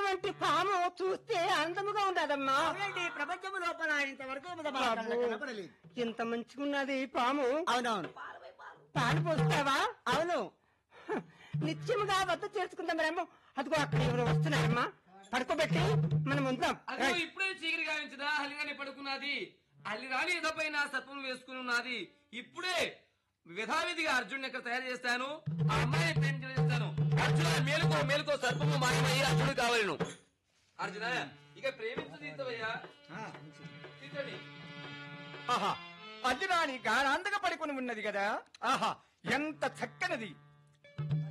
ఇటువంటి పాము చూస్తే అందముగా ఉండదమ్మా. ప్రపంచం లోపల ఇంతవరకు కనపడలేదు. ఇంత మంచిగున్నది పాము. అవునవును. పాలు పోస్తావా? అవును. నిత్యముగా వద్ద చేర్చుకుందాం. అదిగో అక్కడ ఎవరు వస్తున్నారమ్మా. పడుకోబెట్టి మనం ఉందాం. అదిగో ఇప్పుడే చీకటి గావించదా హలిగానే పడుకున్నది. అల్లిరాని ఎదపైన సర్పం వేసుకుని ఉన్నది. ఇప్పుడే విధావిధిగా అర్జున్ ఇక్కడ తయారు చేస్తాను. ఆ అమ్మాయిని ప్రేమించడం చేస్తాను. అర్జున మేలుకో మేలుకో, సర్పము మాయమయ్యి అర్జునుడు కావాలను. అర్జున ఇక ప్రేమించదీతవయ్యా. ఆహా, అర్జునాని గాఢంతగా పడుకుని ఉన్నది కదా. ఆహా, ఎంత చక్కనిది.